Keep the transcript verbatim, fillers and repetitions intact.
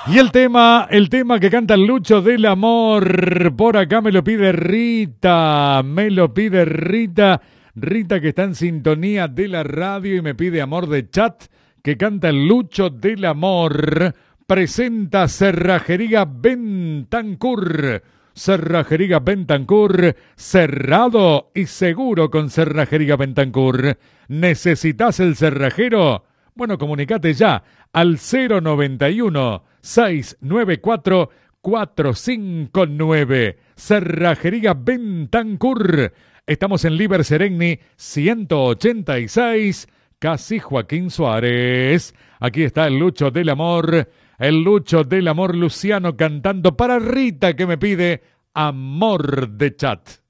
Y el tema, el tema que canta Lucho del Amor, por acá me lo pide Rita, me lo pide Rita, Rita que está en sintonía de la radio y me pide Amor de Chat, que canta Lucho del Amor, presenta Cerrajería Bentancur, Cerrajería Bentancur, cerrado y seguro con Cerrajería Bentancur. ¿Necesitas el cerrajero? Bueno, comunicate ya al cero noventa y uno, seiscientos noventa y cuatro, cuatrocientos cincuenta y nueve. Cerrajería Bentancur. Estamos en Liber Seregni ciento ochenta y seis, casi Joaquín Suárez. Aquí está el Lucho del Amor, el Lucho del Amor Luciano cantando para Rita que me pide Amor de Chat.